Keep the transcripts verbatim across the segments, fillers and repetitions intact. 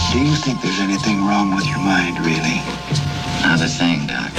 Do you think there's anything wrong with your mind, really? Not a thing, Doc.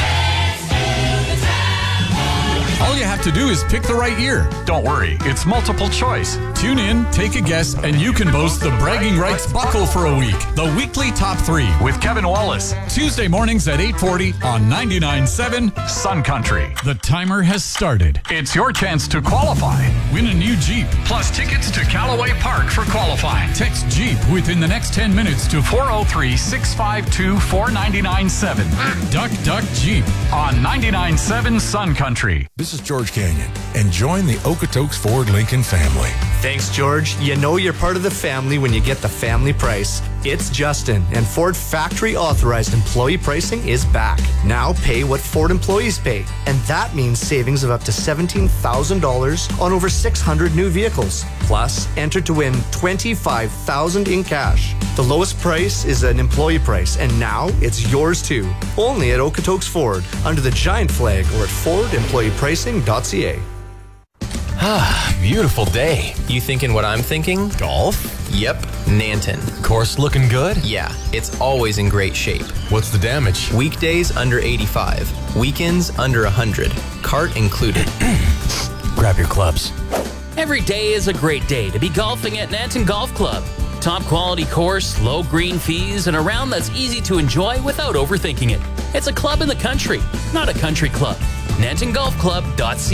All you have to do is pick the right year. Don't worry, it's multiple choice. Tune in, take a guess, and you can boast the bragging rights buckle for a week. The weekly top three With Kevin Wallace. Tuesday mornings at eight forty on ninety-nine point seven Sun Country. The timer has started. It's your chance to qualify. Win a new Jeep. Plus tickets to Callaway Park for qualifying. Text Jeep within the next ten minutes to four oh three, six five two, four nine nine seven. Duck Duck Jeep On ninety-nine point seven Sun Country. This is George Canyon, and join the Okotoks Ford Lincoln family. Thanks, George. You know you're part of the family when you get the family price. It's Justin, and Ford factory authorized employee pricing is back. Now pay what Ford employees pay, and that means savings of up to seventeen thousand dollars on over six hundred new vehicles. Plus, enter to win twenty-five thousand dollars in cash. The lowest price is an employee price, and now it's yours too. Only at Okotoks Ford, under the giant flag or at ford employee pricing dot c a. Ah, beautiful day. You thinking what I'm thinking? Golf? Yep, Nanton. Course looking good? Yeah, it's always in great shape. What's the damage? Weekdays under eighty-five, weekends under one hundred, cart included. Grab your clubs. Every day is a great day to be golfing at Nanton Golf Club. Top quality course, low green fees, and a round that's easy to enjoy without overthinking it. It's a club in the country, not a country club. nanton golf club dot c a